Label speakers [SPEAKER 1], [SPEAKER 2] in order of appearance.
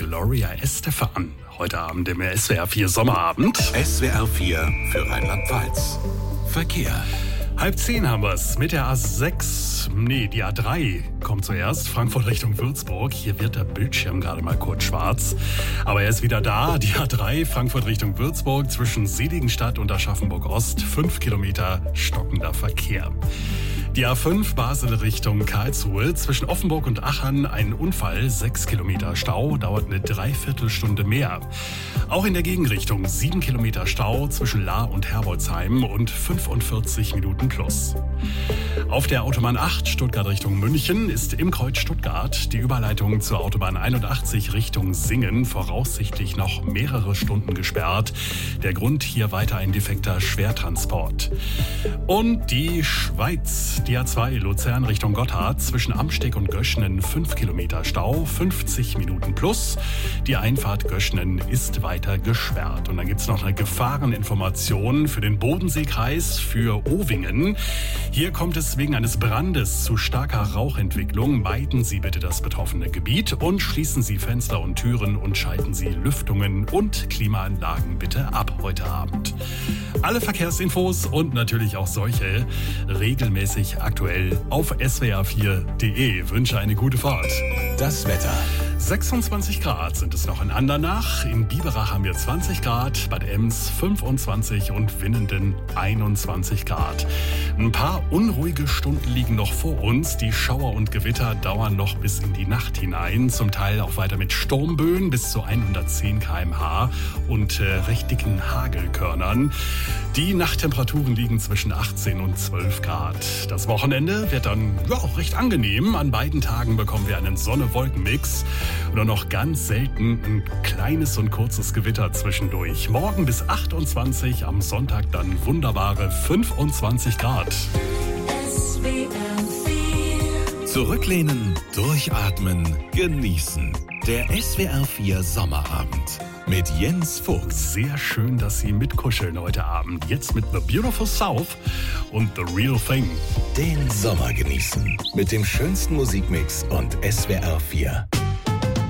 [SPEAKER 1] Gloria Estefan. Heute Abend im SWR 4 Sommerabend.
[SPEAKER 2] SWR 4 für Rheinland-Pfalz. Verkehr.
[SPEAKER 1] 9:30 haben wir es mit der die A3 kommt zuerst, Frankfurt Richtung Würzburg. Hier wird der Bildschirm gerade mal kurz schwarz. Aber er ist wieder da, die A3 Frankfurt Richtung Würzburg zwischen Seligenstadt und Aschaffenburg-Ost. 5 Kilometer stockender Verkehr. Die A5 Basel Richtung Karlsruhe zwischen Offenburg und Achern ein Unfall, 6 Kilometer Stau, dauert eine Dreiviertelstunde mehr. Auch in der Gegenrichtung 7 Kilometer Stau zwischen Lahr und Herbolzheim und 45 Minuten plus. Auf der Autobahn 8 Stuttgart Richtung München ist im Kreuz Stuttgart die Überleitung zur Autobahn 81 Richtung Singen voraussichtlich noch mehrere Stunden gesperrt. Der Grund hier weiter ein defekter Schwertransport. Und die Schweiz. Die A2 Luzern Richtung Gotthard zwischen Amsteg und Göschenen 5 Kilometer Stau, 50 Minuten plus. Die Einfahrt Göschenen ist weiter gesperrt. Und dann gibt es noch eine Gefahreninformation für den Bodenseekreis für Owingen. Hier kommt es wegen eines Brandes zu starker Rauchentwicklung. Meiden Sie bitte das betroffene Gebiet und schließen Sie Fenster und Türen und schalten Sie Lüftungen und Klimaanlagen bitte ab heute Abend. Alle Verkehrsinfos und natürlich auch solche regelmäßig aktuell auf swr4.de. Wünsche eine gute Fahrt.
[SPEAKER 2] Das Wetter.
[SPEAKER 1] 26 Grad sind es noch in Andernach. In Biberach haben wir 20 Grad, Bad Ems 25 und Winnenden 21 Grad. Ein paar unruhige Stunden liegen noch vor uns. Die Schauer und Gewitter dauern noch bis in die Nacht hinein. Zum Teil auch weiter mit Sturmböen bis zu 110 km/h und recht dicken Hagelkörnern. Die Nachttemperaturen liegen zwischen 18 und 12 Grad. Das Wochenende wird dann auch recht angenehm. An beiden Tagen bekommen wir einen Sonne-Wolken-Mix. Oder noch ganz selten ein kleines und kurzes Gewitter zwischendurch. Morgen bis 28, am Sonntag dann wunderbare 25 Grad.
[SPEAKER 2] Zurücklehnen, durchatmen, genießen. Der SWR 4 Sommerabend mit Jens Fuchs.
[SPEAKER 1] Sehr schön, dass Sie mitkuscheln heute Abend. Jetzt mit The Beautiful South und The Real Thing.
[SPEAKER 2] Den Sommer genießen mit dem schönsten Musikmix und SWR 4.